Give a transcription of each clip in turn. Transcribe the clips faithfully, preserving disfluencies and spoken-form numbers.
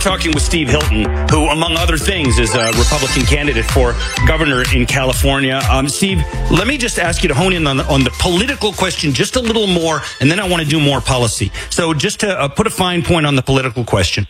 talking with Steve Hilton, who, among other things, is a Republican candidate for governor in California. Um, Steve, let me just ask you to hone in on the, on the political question just a little more, and then I want to do more policy. So just to uh, put a fine point on the political question,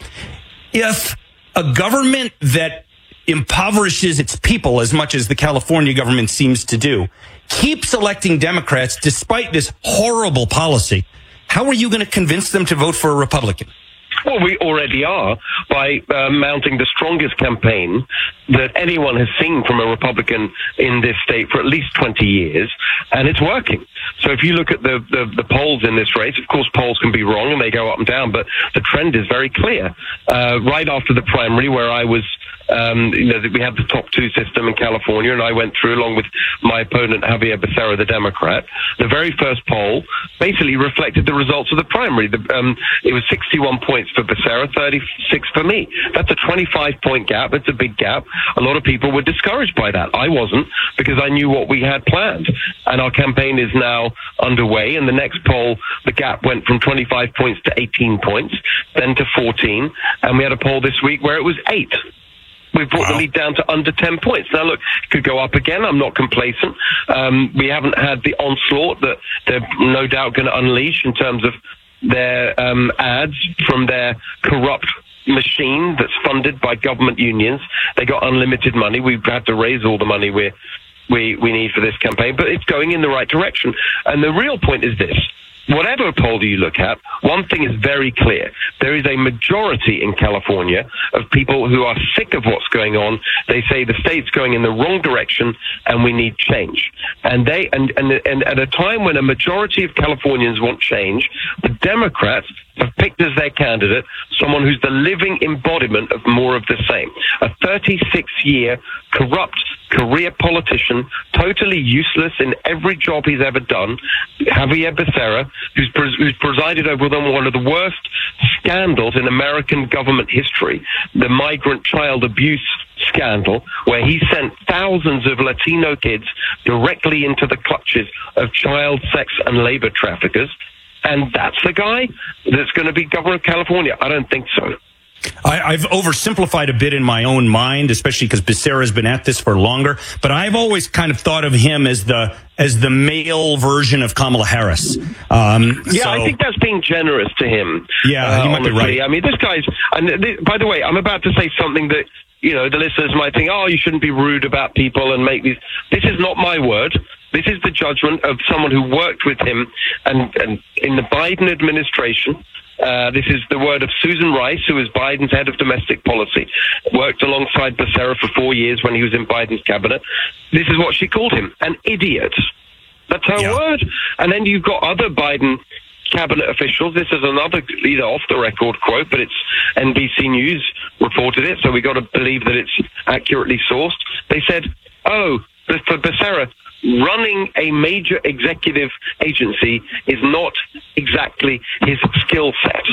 if a government that impoverishes its people as much as the California government seems to do keeps electing Democrats despite this horrible policy, how are you going to convince them to vote for a Republican? Well, we already are by uh, mounting the strongest campaign that anyone has seen from a Republican in this state for at least twenty years, and it's working. So if you look at the, the, the polls in this race, of course polls can be wrong and they go up and down, but the trend is very clear. Uh, right after the primary, where I was Um, you know, we had the top two system in California, and I went through along with my opponent, Javier Becerra, the Democrat. The very first poll basically reflected the results of the primary. The, um, it was sixty-one points for Becerra, thirty-six for me. That's a twenty-five point gap. It's a big gap. A lot of people were discouraged by that. I wasn't, because I knew what we had planned. And our campaign is now underway. In the next poll, the gap went from twenty-five points to eighteen points, then to fourteen. And we had a poll this week where it was eight. We've brought wow. the lead down to under ten points. Now, look, it could go up again. I'm not complacent. Um, we haven't had the onslaught that they're no doubt going to unleash in terms of their um, ads from their corrupt machine that's funded by government unions. They got unlimited money. We've had to raise all the money we we we need for this campaign, but it's going in the right direction. And the real point is this. Whatever poll you look at, one thing is very clear. There is a majority in California of people who are sick of what's going on. They say the state's going in the wrong direction and we need change. And they and, and, and at a time when a majority of Californians want change, the Democrats have picked as their candidate someone who's the living embodiment of more of the same. A thirty-six year corrupt career politician, totally useless in every job he's ever done, Javier Becerra, who's, pres- who's presided over one of the worst scandals in American government history, the migrant child abuse scandal, where he sent thousands of Latino kids directly into the clutches of child sex and labor traffickers. And that's the guy that's going to be governor of California? I don't think so. I, I've oversimplified a bit in my own mind, especially because Becerra's been at this for longer. But I've always kind of thought of him as the as the male version of Kamala Harris. Um, yeah, so, I think that's being generous to him. Yeah, uh, you might honestly. be right. I mean, this guy's. And th- by the way, I'm about to say something that, you know, the listeners might think, oh, you shouldn't be rude about people and make these. This is not my word. This is the judgment of someone who worked with him and, and in the Biden administration. Uh, this is the word of Susan Rice, who is Biden's head of domestic policy, worked alongside Becerra for four years when he was in Biden's cabinet. This is what she called him, an idiot. That's her yeah. word. And then you've got other Biden cabinet officials. This is another, you know, off-the-record quote, but it's N B C News reported it, so we got to believe that it's accurately sourced. They said, oh, for Becerra, running a major executive agency is not exactly his skill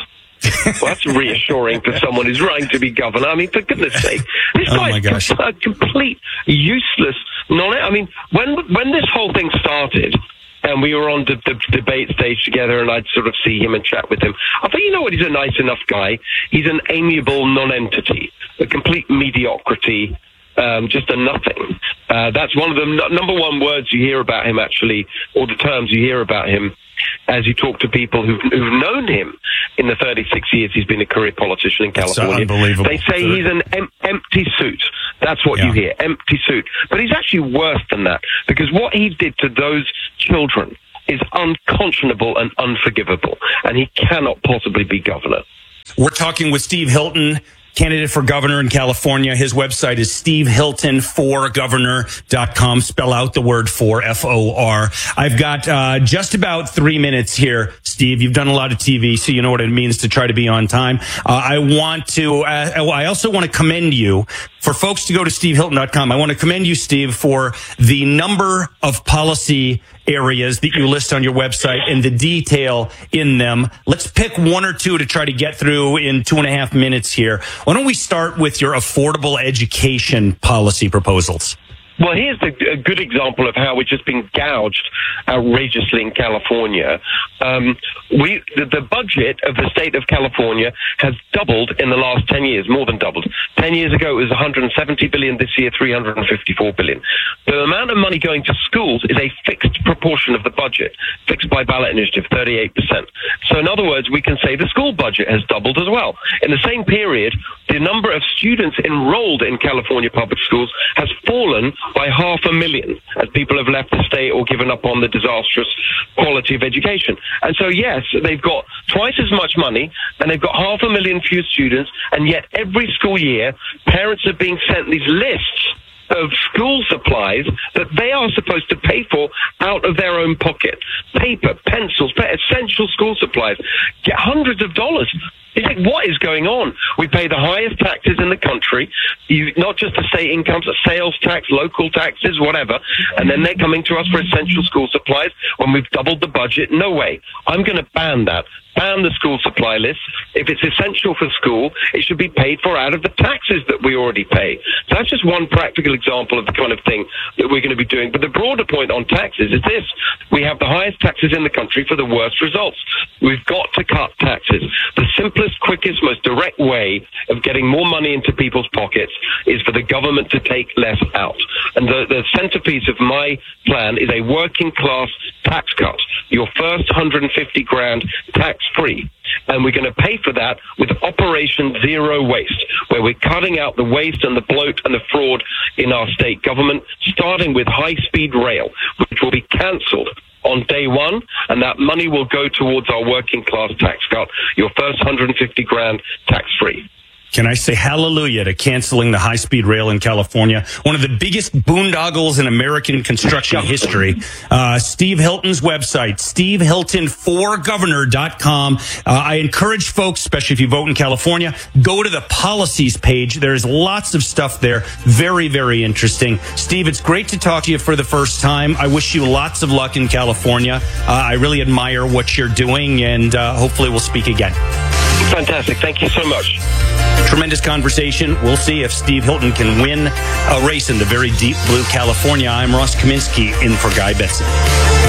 set. Well, that's reassuring for someone who's running to be governor. I mean, for goodness sake, this oh guy's a complete useless non. I mean, when when this whole thing started, and we were on the, the debate stage together, and I'd sort of see him and chat with him, I thought, you know what, he's a nice enough guy. He's an amiable non-entity, a complete mediocrity. Um, just a nothing. Uh, that's one of the n- number one words you hear about him, actually, or the terms you hear about him as you talk to people who've, who've known him in the thirty-six years he's been a career politician in California. That's unbelievable. They say he's an em- empty suit. That's what yeah. you hear, empty suit. But he's actually worse than that, because what he did to those children is unconscionable and unforgivable, and he cannot possibly be governor. We're talking with Steve Hilton, candidate for governor in California. His website is steve hilton for governor dot com. Spell out the word for, F O R. I've got uh, just about three minutes here, Steve. You've done a lot of T V, so you know what it means to try to be on time. Uh, I want to, uh, I also want to commend you for folks to go to steve hilton dot com. I want to commend you, Steve, for the number of policy areas that you list on your website and the detail in them. Let's pick one or two to try to get through in two and a half minutes here. Why don't we start with your affordable education policy proposals? Well, here's the, a good example of how we're just being gouged outrageously in California. Um, we the, the budget of the state of California has doubled in the last ten years, more than doubled. Ten years ago, it was one hundred seventy billion dollars. This year, three hundred fifty-four billion dollars. The amount of money going to schools is a fixed proportion of the budget, fixed by ballot initiative, thirty-eight percent. So in other words, we can say the school budget has doubled as well. In the same period, the number of students enrolled in California public schools has fallen by half a million as people have left the state or given up on the disastrous quality of education. And so, yes, they've got twice as much money and they've got half a million fewer students, and yet every school year, parents are being sent these lists of school supplies that they are supposed to pay for out of their own pocket. Paper, pencils, essential school supplies, get hundreds of dollars. You think, what is going on? We pay the highest taxes in the country, you, not just the state incomes, sales tax, local taxes, whatever, and then they're coming to us for essential school supplies when we've doubled the budget. No way. I'm going to ban that. Ban the school supply list. If it's essential for school, it should be paid for out of the taxes that we already pay. So that's just one practical example of the kind of thing that we're going to be doing. But the broader point on taxes is this. We have the highest taxes in the country for the worst results. We've got to cut taxes. The simplest, quickest, most direct way of getting more money into people's pockets is for the government to take less out. And the, the centerpiece of my plan is a working class tax cut. Your first one hundred fifty grand tax free. And we're going to pay for that with Operation Zero Waste, where we're cutting out the waste and the bloat and the fraud in our state government, starting with high-speed rail, which will be cancelled on day one, and that money will go towards our working class tax cut, your first one hundred fifty grand tax free. Can I say hallelujah to canceling the high-speed rail in California? One of the biggest boondoggles in American construction history. Uh, Steve Hilton's website, steve hilton for governor dot com. Uh, I encourage folks, especially if you vote in California, go to the policies page. There's lots of stuff there. Very, very interesting. Steve, it's great to talk to you for the first time. I wish you lots of luck in California. Uh, I really admire what you're doing, and uh, hopefully we'll speak again. Fantastic. Thank you so much. Tremendous conversation. We'll see if Steve Hilton can win a race in the very deep blue California. I'm Ross Kaminsky in for Guy Benson.